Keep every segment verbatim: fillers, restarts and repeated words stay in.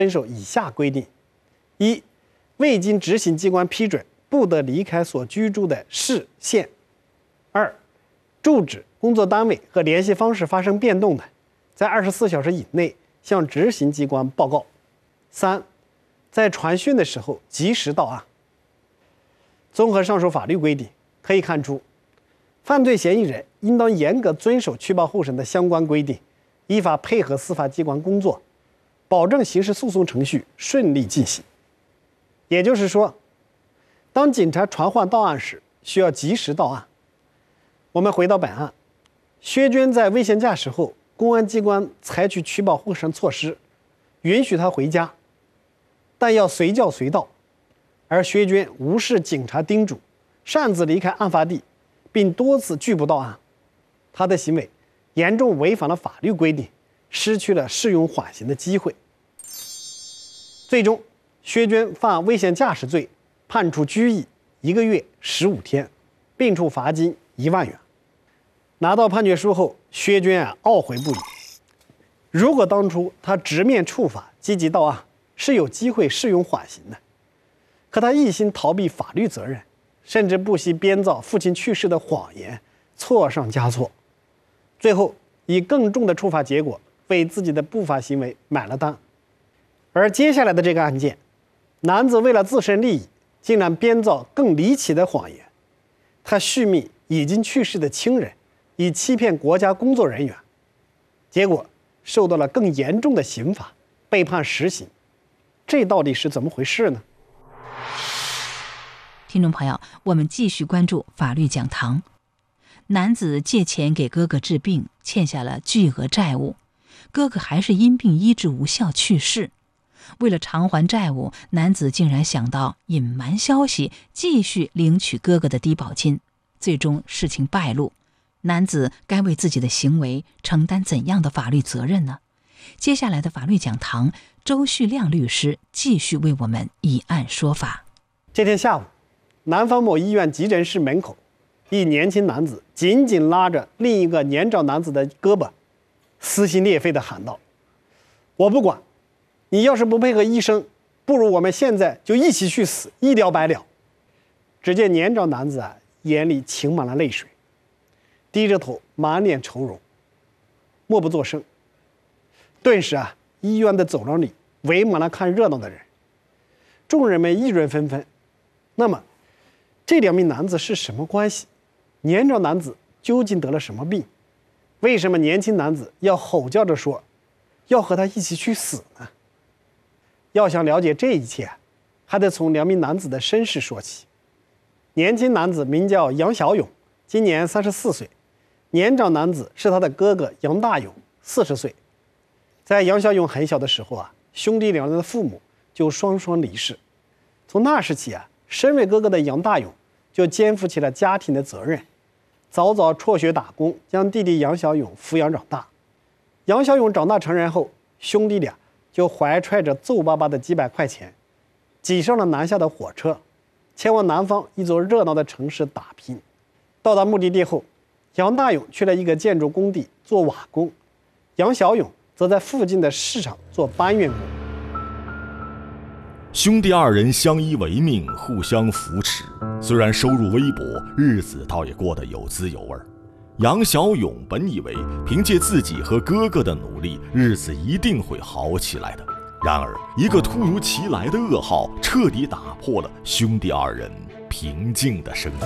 遵守以下规定：一、未经执行机关批准，不得离开所居住的市县；二、住址、工作单位和联系方式发生变动的，在二十四小时以内向执行机关报告；三、在传讯的时候及时到案。综合上述法律规定，可以看出，犯罪嫌疑人应当严格遵守取保候审的相关规定，依法配合司法机关工作，保证刑事诉讼程序顺利进行。也就是说，当警察传唤到案时，需要及时到案。我们回到本案，薛娟在危险驾驶后，公安机关采取取保候审措施，允许她回家，但要随叫随到。而薛娟无视警察叮嘱，擅自离开案发地，并多次拒不到案，她的行为严重违反了法律规定，失去了适用缓刑的机会。最终，薛娟犯危险驾驶罪，判处拘役一个月十五天，并处罚金一万元。拿到判决书后，薛娟啊懊悔不已。如果当初她直面处罚，积极到案，是有机会适用缓刑的。可他一心逃避法律责任，甚至不惜编造父亲去世的谎言，错上加错，最后以更重的处罚结果为自己的不法行为买了单。而接下来的这个案件，男子为了自身利益，竟然编造更离奇的谎言，他续命已经去世的亲人，以欺骗国家工作人员，结果受到了更严重的刑罚，被判实刑。这到底是怎么回事呢？ 听众朋友，我们继续关注法律讲堂。男子借钱给哥哥治病，欠下了巨额债务，哥哥还是因病医治无效去世。为了偿还债务，男子竟然想到隐瞒消息，继续领取哥哥的低保金，最终事情败露。男子该为自己的行为承担怎样的法律责任呢？接下来的法律讲堂，周旭亮律师继续为我们以案说法。 这天下午，南方某医院急诊室门口，一年轻男子紧紧拉着另一个年长男子的胳膊，撕心裂肺地喊道：“我不管，你要是不配合医生，不如我们现在就一起去死，一了百了。”只见年长男子啊，眼里噙满了泪水，低着头，满脸愁容，默不作声。顿时啊，医院的走廊里围满了看热闹的人，众人们议论纷纷。那么，这两名男子是什么关系？年长男子究竟得了什么病？为什么年轻男子要吼叫着说要和他一起去死呢？要想了解这一切，还得从两名男子的身世说起。年轻男子名叫杨小勇，今年三十四岁；年长男子是他的哥哥杨大勇，四十岁。在杨小勇很小的时候啊，兄弟两人的父母就双双离世。从那时起啊，身为哥哥的杨大勇就肩负起了家庭的责任，早早辍学打工，将弟弟杨小勇抚养长大。杨小勇长大成人后，兄弟俩就怀揣着皱巴巴的几百块钱，挤上了南下的火车，前往南方一座热闹的城市打拼。到达目的地后，杨大勇去了一个建筑工地做瓦工，杨小勇则在附近的市场做搬运工。 兄弟二人相依为命，互相扶持，虽然收入微薄，日子倒也过得有滋有味。杨小勇本以为凭借自己和哥哥的努力，日子一定会好起来的。然而，一个突如其来的噩耗彻底打破了兄弟二人平静的生活。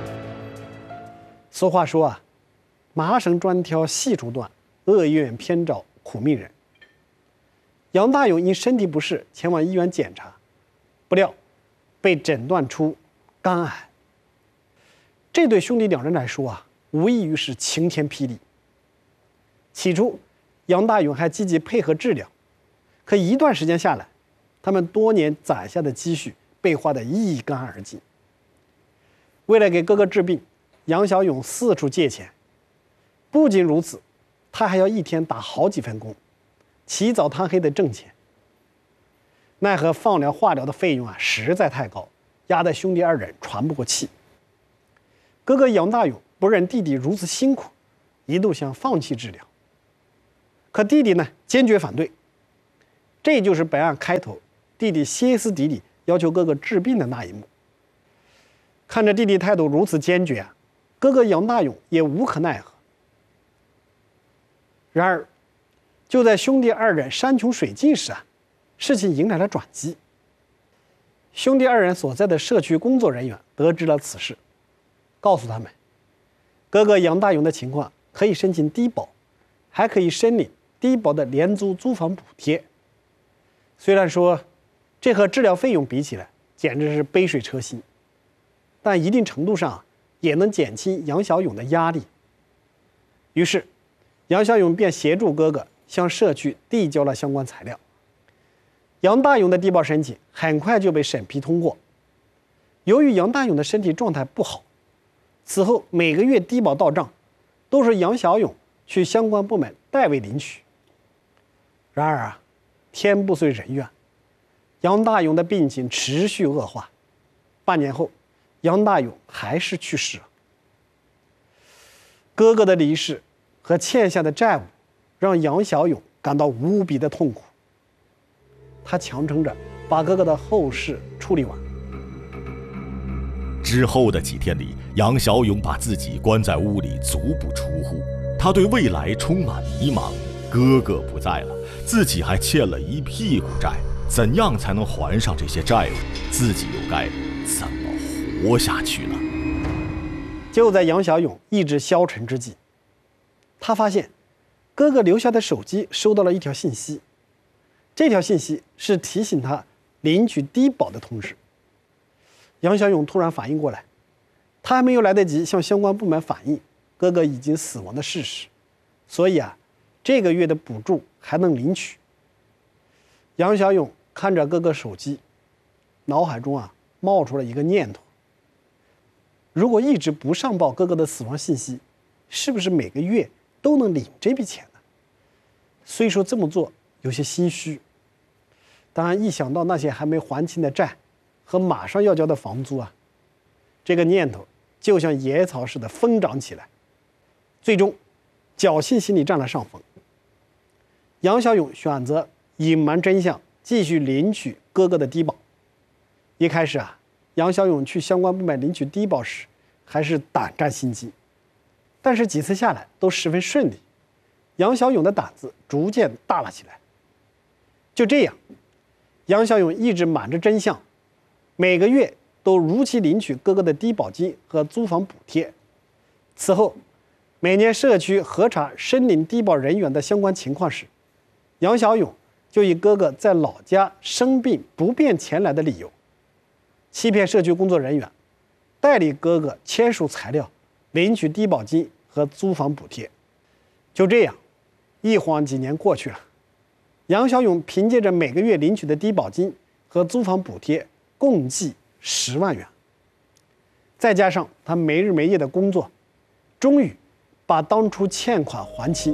俗话说啊，麻绳专挑细处断，厄运偏找苦命人。杨大勇因身体不适前往医院检查，不料被诊断出肝癌。这对兄弟两人来说啊，无异于是晴天霹雳。起初，杨大勇还积极配合治疗，可一段时间下来，他们多年攒下的积蓄被花得一干二净。为了给哥哥治病，杨小勇四处借钱。不仅如此，他还要一天打好几份工，起早贪黑的挣钱。奈何放疗化疗的费用啊实在太高，压得兄弟二人喘不过气。哥哥杨大勇不忍弟弟如此辛苦，一度想放弃治疗。可弟弟呢坚决反对。 这就是本案开头弟弟歇斯底里要求哥哥治病的那一幕。看着弟弟态度如此坚决啊，哥哥杨大勇也无可奈何。然而，就在兄弟二人山穷水尽时啊，事情迎来了转机。兄弟二人所在的社区工作人员得知了此事，告诉他们，哥哥杨大勇的情况可以申请低保，还可以申领低保的廉租租房补贴。虽然说这和治疗费用比起来简直是杯水车薪，但一定程度上也能减轻杨小勇的压力。于是杨小勇便协助哥哥向社区递交了相关材料。杨大勇的低保申请很快就被审批通过。由于杨大勇的身体状态不好，此后每个月低保到账都是杨小勇去相关部门代为领取。然而啊，天不遂人愿，杨大勇的病情持续恶化。半年后，杨大勇还是去世了。哥哥的离世和欠下的债务让杨小勇感到无比的痛苦，他强撑着把哥哥的后事处理完。 之后的几天里，杨小勇把自己关在屋里，足不出户。他对未来充满迷茫，哥哥不在了，自己还欠了一屁股债，怎样才能还上这些债务？自己又该怎么活下去呢？ 就在杨小勇意志消沉之际，他发现哥哥留下的手机收到了一条信息，这条信息是提醒他领取低保的通知。杨小勇突然反应过来，他还没有来得及向相关部门反映哥哥已经死亡的事实，所以啊，这个月的补助还能领取。杨小勇看着哥哥手机，脑海中啊冒出了一个念头：如果一直不上报哥哥的死亡信息，是不是每个月都能领这笔钱呢？虽说这么做有些心虚，当然一想到那些还没还清的债和马上要交的房租啊，这个念头就像野草似的疯长起来。最终，侥幸心理占了上风。杨小勇选择隐瞒真相，继续领取哥哥的低保。一开始啊，杨小勇去相关部门领取低保时，还是胆战心惊，但是几次下来都十分顺利，杨小勇的胆子逐渐大了起来。就这样，杨小勇一直瞒着真相，每个月都如期领取哥哥的低保金和租房补贴。此后，每年社区核查申领低保人员的相关情况时，杨小勇就以哥哥在老家生病不便前来的理由，欺骗社区工作人员，代理哥哥签署材料，领取低保金和租房补贴。就这样，一晃几年过去了，杨小勇凭借着每个月领取的低保金和租房补贴共计十万元，再加上他没日没夜的工作，终于把当初欠款还清。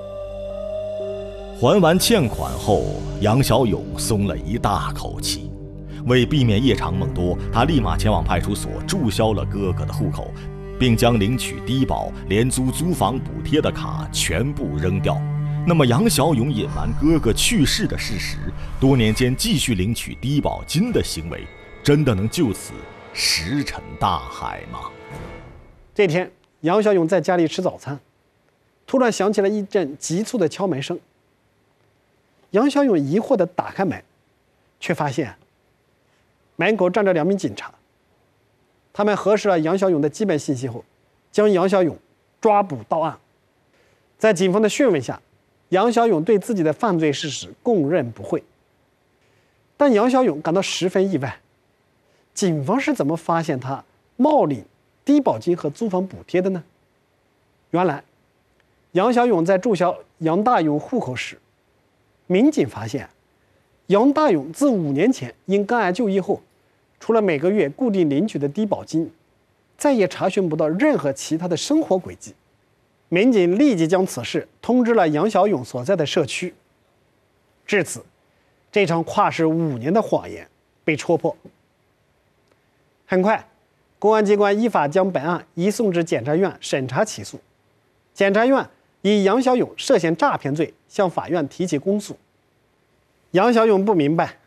还完欠款后，杨小勇松了一大口气。为避免夜长梦多，他立马前往派出所注销了哥哥的户口，并将领取低保、廉租租房补贴的卡全部扔掉。那么杨小勇隐瞒哥哥去世的事实，多年间继续领取低保金的行为，真的能就此石沉大海吗？ 这天，杨小勇在家里吃早餐，突然响起了一阵急促的敲门声。杨小勇疑惑地打开门，却发现门口站着两名警察。他们核实了杨小勇的基本信息后，将杨小勇抓捕到案。在警方的讯问下，杨小勇对自己的犯罪事实供认不讳。但杨小勇感到十分意外，警方是怎么发现他冒领低保金和租房补贴的呢？原来，杨小勇在注销杨大勇户口时，民警发现杨大勇自五年前因肝癌就医后，除了每个月固定领取的低保金，再也查询不到任何其他的生活轨迹。民警立即将此事通知了杨小勇所在的社区。至此，这场跨时五年的谎言被戳破。很快，公安机关依法将本案移送至检察院审查起诉。检察院以杨小勇涉嫌诈骗罪向法院提起公诉。 杨小勇不明白，